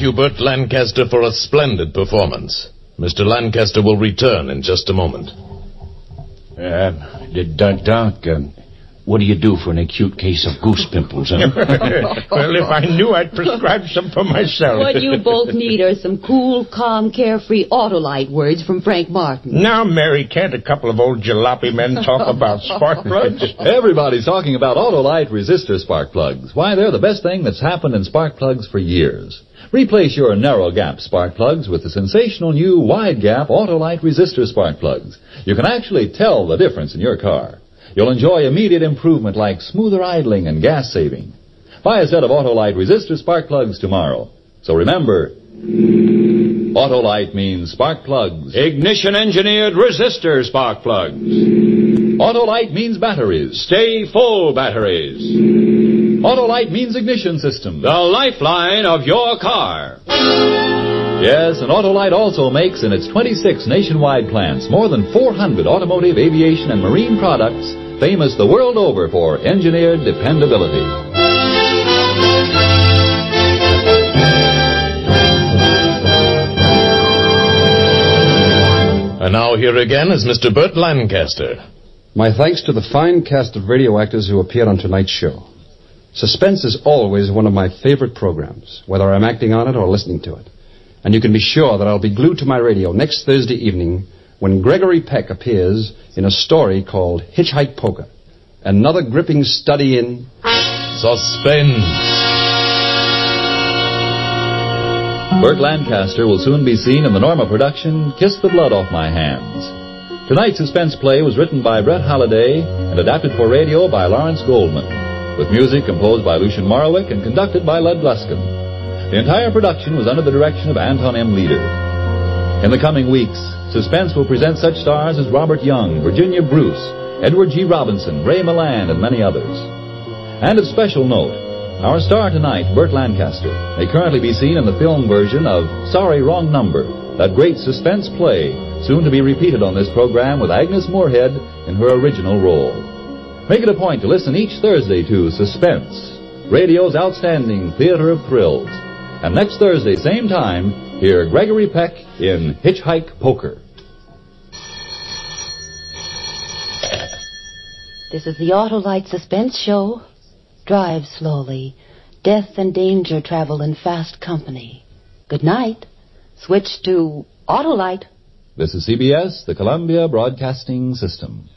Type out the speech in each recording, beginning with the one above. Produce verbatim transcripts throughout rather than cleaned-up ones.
you, Burt Lancaster, for a splendid performance. Mister Lancaster will return in just a moment. Uh, Doc, Doc um, what do you do for an acute case of goose pimples? Huh? Well, if I knew, I'd prescribe some for myself. What you both need are some cool, calm, carefree Autolite words from Frank Martin. Now, Mary, can't a couple of old jalopy men talk about spark plugs? Everybody's talking about Autolite resistor spark plugs. Why, they're the best thing that's happened in spark plugs for years. Replace your narrow gap spark plugs with the sensational new wide gap Autolite resistor spark plugs. You can actually tell the difference in your car. You'll enjoy immediate improvement like smoother idling and gas saving. Buy a set of Autolite resistor spark plugs tomorrow. So remember, Autolite means spark plugs. Ignition-engineered resistor spark plugs. Autolite means batteries. Stay full batteries. Autolite means ignition system. The lifeline of your car. Yes, and Autolite also makes in its twenty-six nationwide plants more than four hundred automotive, aviation, and marine products famous the world over for engineered dependability. And now here again is Mister Burt Lancaster. My thanks to the fine cast of radio actors who appeared on tonight's show. Suspense is always one of my favorite programs, whether I'm acting on it or listening to it. And you can be sure that I'll be glued to my radio next Thursday evening when Gregory Peck appears in a story called Hitchhike Poker. Another gripping study in suspense. Burt Lancaster will soon be seen in the Norma production, Kiss the Blood Off My Hands. Tonight's suspense play was written by Brett Halliday and adapted for radio by Lawrence Goldman, with music composed by Lucien Morawick and conducted by Lud Gluskin. The entire production was under the direction of Anton M. Leader. In the coming weeks, Suspense will present such stars as Robert Young, Virginia Bruce, Edward G. Robinson, Ray Milland, and many others. And of special note, our star tonight, Burt Lancaster, may currently be seen in the film version of Sorry, Wrong Number, that great suspense play, soon to be repeated on this program with Agnes Moorehead in her original role. Make it a point to listen each Thursday to Suspense, radio's outstanding theater of thrills. And next Thursday, same time, hear Gregory Peck in Hitchhike Poker. This is the Autolite Suspense Show. Drive slowly. Death and danger travel in fast company. Good night. Switch to Autolite. This is C B S, the Columbia Broadcasting System.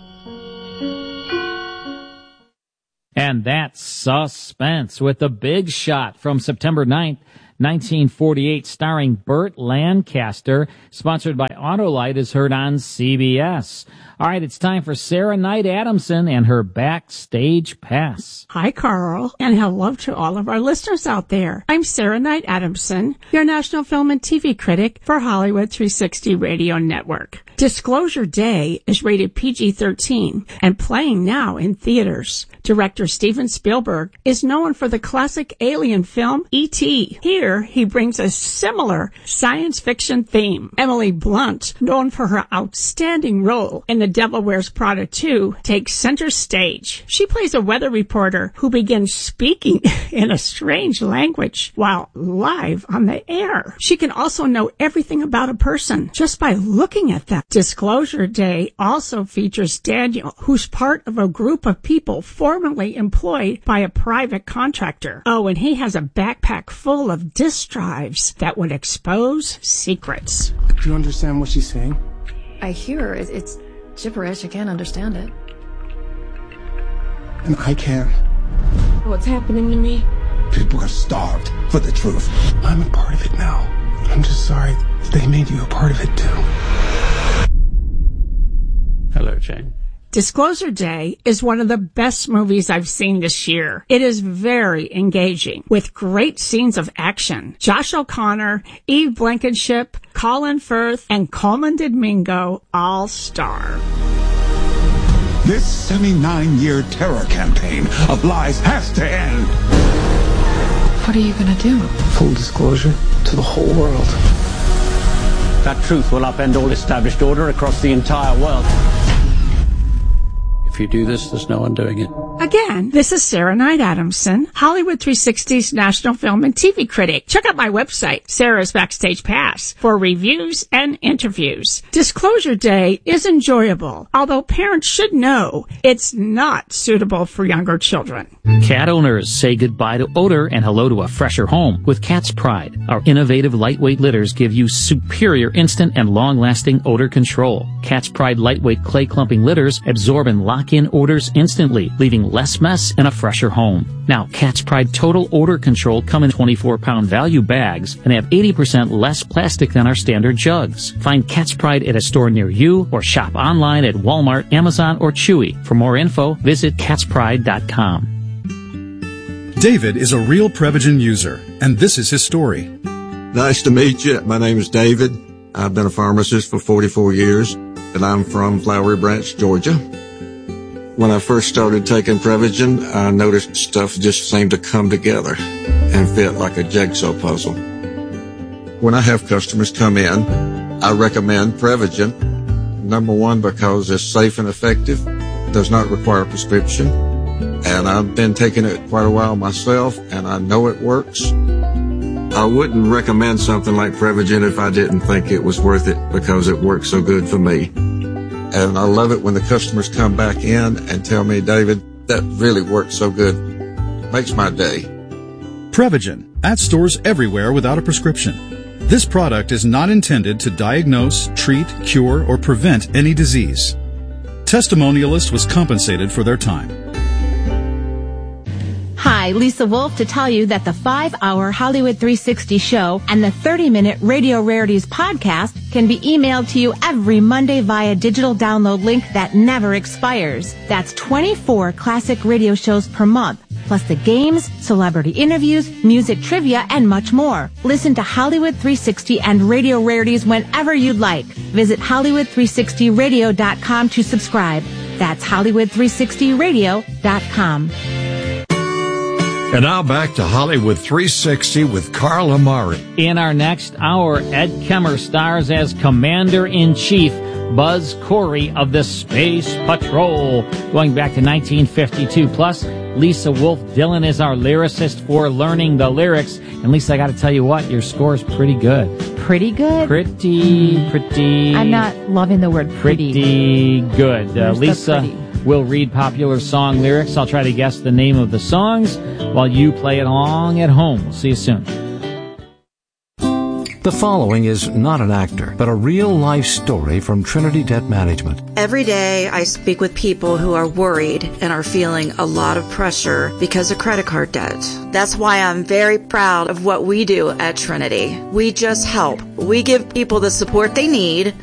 And that's Suspense with The Big Shot from September ninth, nineteen forty-eight, starring Burt Lancaster, sponsored by Autolite, is heard on C B S. All right, it's time for Sarah Knight Adamson and her Backstage Pass. Hi, Carl, and hello to all of our listeners out there. I'm Sarah Knight Adamson, your national film and T V critic for Hollywood three sixty Radio Network. Disclosure Day is rated P G thirteen and playing now in theaters. Director Steven Spielberg is known for the classic alien film E T Here, he brings a similar science fiction theme. Emily Blunt, known for her outstanding role in The Devil Wears Prada two, takes center stage. She plays a weather reporter who begins speaking in a strange language while live on the air. She can also know everything about a person just by looking at them. Disclosure Day also features Daniel, who's part of a group of people formerly employed by a private contractor. Oh, and he has a backpack full of disk drives that would expose secrets. Do you understand what she's saying? I hear it. It's gibberish. I can't understand it. And I can. What's happening to me? People are starved for the truth. I'm a part of it now. I'm just sorry they made you a part of it too. Hello, Jane. Disclosure Day is one of the best movies I've seen this year. It is very engaging, with great scenes of action. Josh O'Connor, Eve Blankenship, Colin Firth, and Colman Domingo all star. This seventy-nine-year terror campaign of lies has to end. What are you gonna do? Full disclosure to the whole world. That truth will upend all established order across the entire world. If you do this, there's no undoing it. Again, this is Sarah Knight Adamson, Hollywood three sixty's national film and T V critic. Check out my website, Sarah's Backstage Pass, for reviews and interviews. Disclosure Day is enjoyable, although parents should know it's not suitable for younger children. Cat owners say goodbye to odor and hello to a fresher home with Cat's Pride. Our innovative lightweight litters give you superior instant and long-lasting odor control. Cat's Pride lightweight clay clumping litters absorb and lock in odors instantly, leaving less mess and a fresher home. Now, Cat's Pride Total Odor Control come in twenty-four pound value bags and have eighty percent less plastic than our standard jugs. Find Cat's Pride at a store near you or shop online at Walmart, Amazon, or Chewy. For more info, visit cats pride dot com. David is a real Prevagen user, and this is his story. Nice to meet you. My name is David. I've been a pharmacist for forty-four years, and I'm from Flowery Branch, Georgia. When I first started taking Prevagen, I noticed stuff just seemed to come together and fit like a jigsaw puzzle. When I have customers come in, I recommend Prevagen. Number one, because it's safe and effective, does not require a prescription, and I've been taking it quite a while myself, and I know it works. I wouldn't recommend something like Prevagen if I didn't think it was worth it because it works so good for me. And I love it when the customers come back in and tell me, David, that really works so good. Makes my day. Prevagen, at stores everywhere without a prescription. This product is not intended to diagnose, treat, cure, or prevent any disease. Testimonialist was compensated for their time. Hi, Lisa Wolf to tell you that the five hour Hollywood three sixty show and the thirty minute Radio Rarities podcast can be emailed to you every Monday via digital download link that never expires. That's twenty-four classic radio shows per month, plus the games, celebrity interviews, music trivia, and much more. Listen to Hollywood three sixty and Radio Rarities whenever you'd like. Visit Hollywood three sixty radio dot com to subscribe. That's Hollywood three sixty radio dot com. And now back to Hollywood three sixty with Carl Amari. In our next hour, Ed Kemmer stars as Commander-in-Chief Buzz Corey of the Space Patrol, going back to nineteen fifty-two. Plus, Lisa Wolf Dillon is our lyricist for Learning the Lyrics. And Lisa, I got to tell you what, your score's pretty good. Pretty good? Pretty, pretty... I'm not loving the word pretty. Pretty good. Uh, Lisa pretty? will read popular song lyrics. I'll try to guess the name of the songs while you play it along at home. We'll see you soon. The following is not an actor, but a real-life story from Trinity Debt Management. Every day I speak with people who are worried and are feeling a lot of pressure because of credit card debt. That's why I'm very proud of what we do at Trinity. We just help. We give people the support they need